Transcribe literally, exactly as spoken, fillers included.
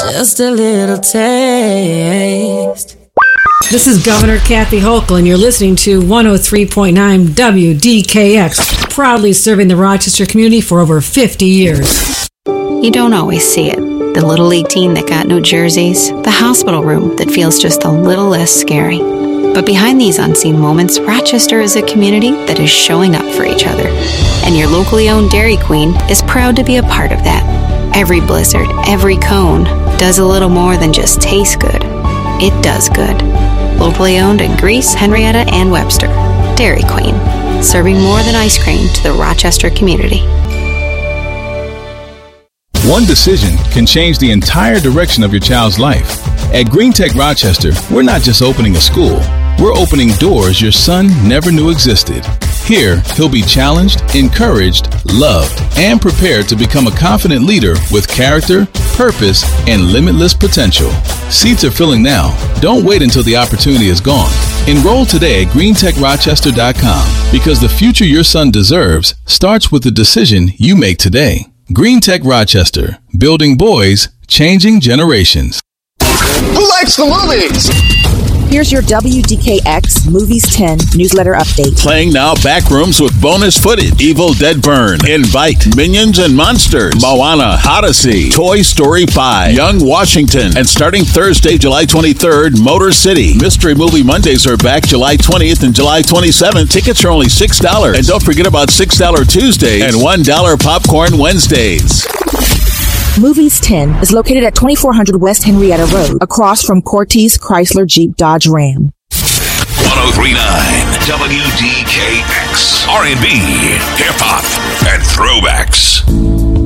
Just a little taste. This is Governor Kathy Hochul, and you're listening to one oh three point nine W D K X, proudly serving the Rochester community for over fifty years. You don't always see it. The Little League team that got no jerseys, the hospital room that feels just a little less scary. But behind these unseen moments, Rochester is a community that is showing up for each other. And your locally owned Dairy Queen is proud to be a part of that. Every blizzard, every cone, does a little more than just taste good. It does good. Locally owned in Greece, Henrietta, and Webster. Dairy Queen, serving more than ice cream to the Rochester community. One decision can change the entire direction of your child's life. At Green Tech Rochester, we're not just opening a school. We're opening doors your son never knew existed. Here, he'll be challenged, encouraged, loved, and prepared to become a confident leader with character, purpose, and limitless potential. Seats are filling now. Don't wait until the opportunity is gone. Enroll today at green tech rochester dot com because the future your son deserves starts with the decision you make today. Green Tech Rochester, building boys, changing generations. Who likes the movies? Here's your W D K X Movies ten newsletter update. Playing now, Backrooms with bonus footage. Evil Dead Burn, Invite, Minions and Monsters, Moana, Odyssey, Toy Story five, Young Washington, and starting Thursday, July twenty-third, Motor City. Mystery Movie Mondays are back July twentieth and July twenty-seventh. Tickets are only six dollars. And don't forget about six dollars Tuesdays and one dollar Popcorn Wednesdays. Movies ten is located at twenty-four hundred West Henrietta Road, across from Cortez Chrysler Jeep Dodge Ram. one oh three point nine W D K X, R and B, hip-hop, and throwbacks.